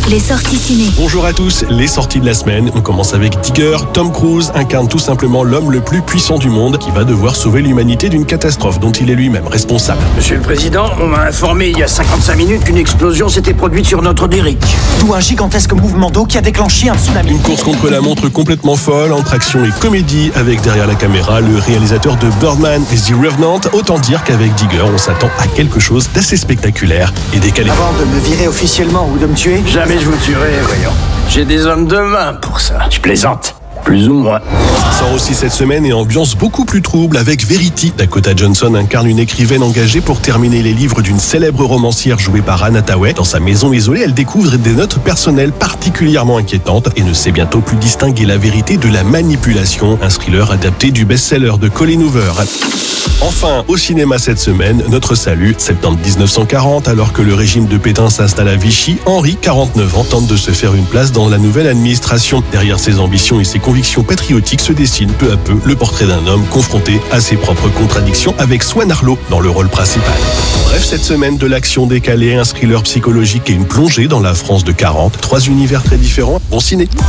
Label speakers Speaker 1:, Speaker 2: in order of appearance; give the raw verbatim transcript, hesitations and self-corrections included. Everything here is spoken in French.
Speaker 1: Les sorties ciné.
Speaker 2: Bonjour à tous, les sorties de la semaine. On commence avec Digger. Tom Cruise incarne tout simplement l'homme le plus puissant du monde qui va devoir sauver l'humanité d'une catastrophe dont il est lui-même responsable.
Speaker 3: Monsieur le Président, on m'a informé il y a cinquante-cinq minutes qu'une explosion s'était produite sur notre Derrick.
Speaker 4: D'où un gigantesque mouvement d'eau qui a déclenché un tsunami.
Speaker 2: Une course contre la montre complètement folle, entre action et comédie, avec derrière la caméra le réalisateur de Birdman et The Revenant. Autant dire qu'avec Digger, on s'attend à quelque chose d'assez spectaculaire et décalé.
Speaker 4: Avant de me virer officiellement ou de me tuer,
Speaker 3: Jamais je vous tuerai, voyons. J'ai des hommes de main pour ça. Je plaisante. Plus ou moins.
Speaker 2: Sort aussi cette semaine et ambiance beaucoup plus trouble avec Verity. Dakota Johnson incarne une écrivaine engagée pour terminer les livres d'une célèbre romancière jouée par Anne Hathaway. Dans sa maison isolée, elle découvre des notes personnelles particulièrement inquiétantes et ne sait bientôt plus distinguer la vérité de la manipulation. Un thriller adapté du best-seller de Colin Hoover. Enfin, au cinéma cette semaine, Notre Salut, septembre dix-neuf cent quarante, alors que le régime de Pétain s'installe à Vichy, Henri, quarante-neuf ans, tente de se faire une place dans la nouvelle administration. Derrière ses ambitions et ses convictions patriotiques se dessine peu à peu le portrait d'un homme confronté à ses propres contradictions avec Swan Arlo dans le rôle principal. Bref, cette semaine, de l'action décalée, un thriller psychologique et une plongée dans la France de quarante. Trois univers très différents. Bon ciné.